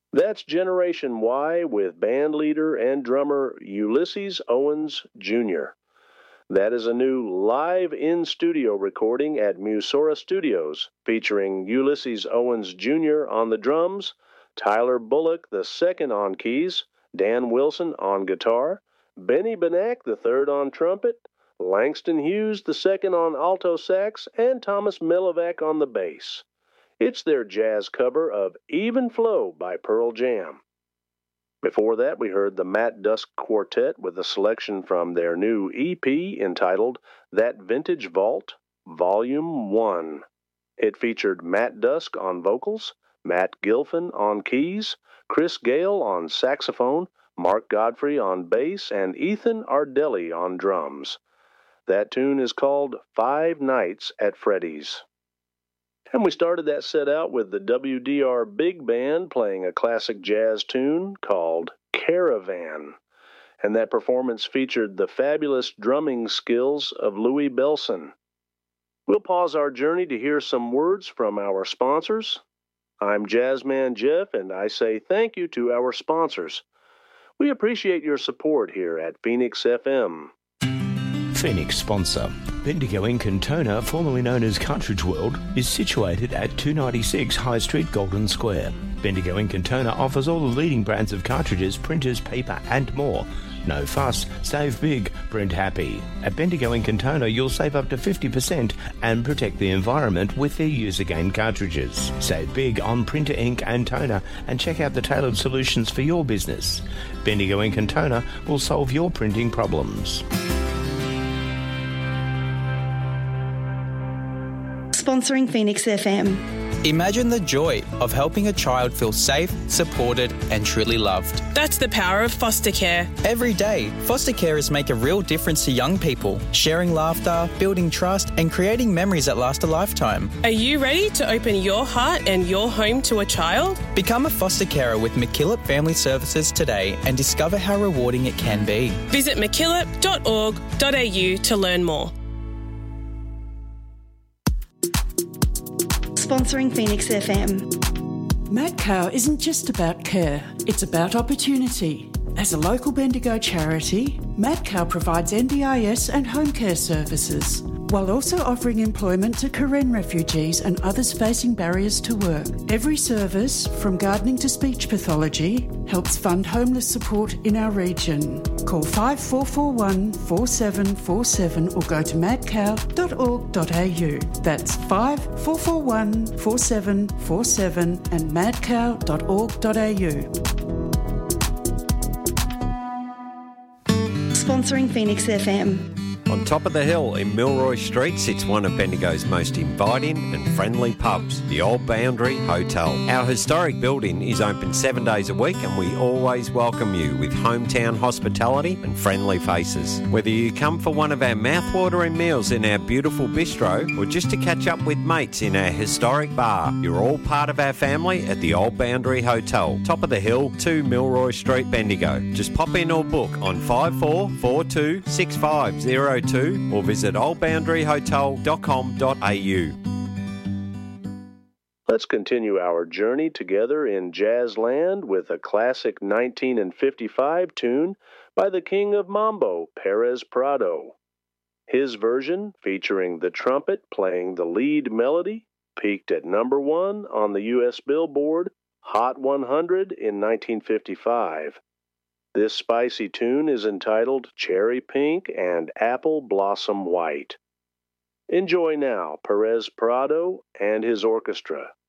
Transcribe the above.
That's Generation Y with band leader and drummer Ulysses Owens Jr. That is a new live in-studio recording at Musora Studios, featuring Ulysses Owens Jr. on the drums, Tyler Bullock II on keys, Dan Wilson on guitar, Benny Benack III on trumpet, Langston Hughes II on alto sax, and Thomas Millivac on the bass. It's their jazz cover of Even Flow by Pearl Jam. Before that, we heard the Matt Dusk Quartet with a selection from their new EP entitled That Vintage Vault, Volume 1. It featured Matt Dusk on vocals, Matt Gilfin on keys, Chris Gale on saxophone, Mark Godfrey on bass, and Ethan Ardelli on drums. That tune is called Five Nights at Freddy's. And we started that set out with the WDR Big Band playing a classic jazz tune called Caravan. And that performance featured the fabulous drumming skills of Louis Belson. We'll pause our journey to hear some words from our sponsors. I'm Jazzman Jeff, and I say thank you to our sponsors. We appreciate your support here at Phoenix FM. Phoenix sponsor. Bendigo in Cantona, formerly known as Cartridge World, is situated at 296 High Street, Golden Square. Bendigo in Cantona offers all the leading brands of cartridges, printers, paper and more. No fuss, save big, print happy. At Bendigo in Cantona, you'll save up to 50% and protect the environment with their use-again cartridges. Save big on printer ink and toner and check out the tailored solutions for your business. Bendigo in Cantona will solve your printing problems. Sponsoring Phoenix FM. Imagine the joy of helping a child feel safe, supported and truly loved. That's the power of foster care. Every day, foster carers make a real difference to young people, sharing laughter, building trust and creating memories that last a lifetime. Are you ready to open your heart and your home to a child? Become a foster carer with MacKillop Family Services today and discover how rewarding it can be. Visit mackillop.org.au to learn more. Sponsoring Phoenix FM. MadCow isn't just about care, it's about opportunity. As a local Bendigo charity, MadCow provides NDIS and home care services, while also offering employment to Karen refugees and others facing barriers to work. Every service, from gardening to speech pathology, helps fund homeless support in our region. Call 5441 4747 or go to madcow.org.au. That's 5441 4747 and madcow.org.au. Sponsoring Phoenix FM. On top of the hill in Milroy Street sits one of Bendigo's most inviting and friendly pubs, the Old Boundary Hotel. Our historic building is open 7 days a week and we always welcome you with hometown hospitality and friendly faces. Whether you come for one of our mouthwatering meals in our beautiful bistro or just to catch up with mates in our historic bar, you're all part of our family at the Old Boundary Hotel, top of the hill, 2 Milroy Street, Bendigo. Just pop in or book on 5442 6502 or visit oldboundaryhotel.com.au. Let's continue our journey together in Jazzland with a classic 1955 tune by the king of mambo, Perez Prado. His version, featuring the trumpet playing the lead melody, peaked at number 1 on the U.S. Billboard Hot 100 in 1955. This spicy tune is entitled Cherry Pink and Apple Blossom White. Enjoy now Perez Prado and his orchestra.